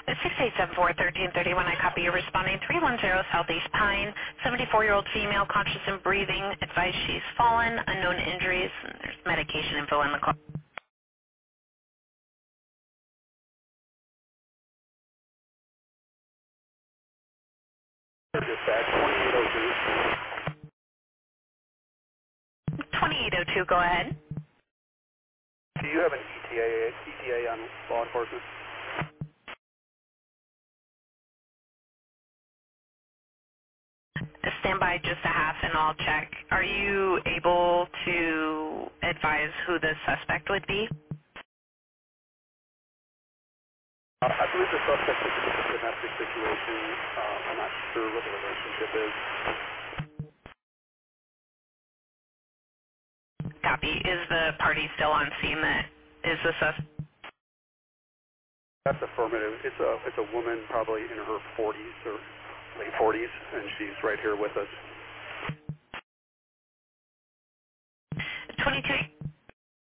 6874-1331, I copy you responding. 310 Southeast Pine, 74-year-old female, conscious and breathing, advised she's fallen, unknown injuries, and there's medication info in the call. Dispatch 2802. 2802, go ahead. Do you have an ETA on law enforcement? Stand by just a half and I'll check. Are you able to advise who the suspect would be? I believe the suspect is in a domestic situation. I'm not sure what the relationship is. Copy. Is the party still on scene that is the suspect? That's affirmative. It's a woman probably in her 40s or late 40s, and she's right here with us. 22.